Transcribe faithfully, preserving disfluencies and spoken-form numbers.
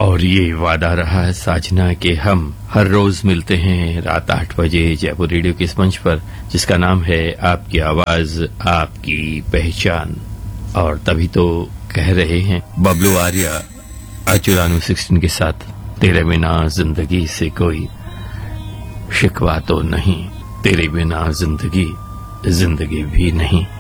और ये वादा रहा है साजना कि हम हर रोज मिलते हैं रात आठ बजे जयपुर रेडियो के इस मंच पर, जिसका नाम है आपकी आवाज आपकी पहचान। और तभी तो कह रहे हैं बबलू आर्या अचुरानू सिक्सटीन के साथ, तेरे बिना जिंदगी से कोई शिकवा तो नहीं, तेरे बिना जिंदगी जिंदगी भी नहीं।